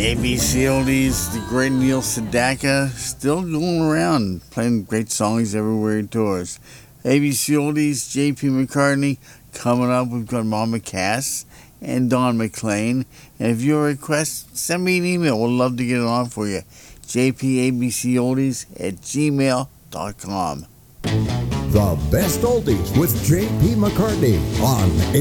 ABC Oldies, the great Neil Sedaka, still going around, playing great songs everywhere he tours. ABC Oldies, J.P. McCartney. Coming up, we've got Mama Cass and Don McLean. And if you have a request, send me an email. We'd love to get it on for you. jpabcoldies at gmail.com. The best oldies with J.P. McCartney on